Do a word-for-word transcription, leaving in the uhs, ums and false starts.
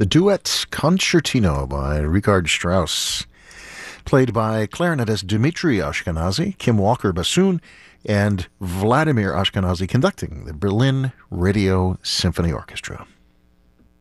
the duet Concertino by Richard Strauss, played by clarinetist Dmitri Ashkenazy, Kim Walker bassoon, and Vladimir Ashkenazy conducting the Berlin Radio Symphony Orchestra.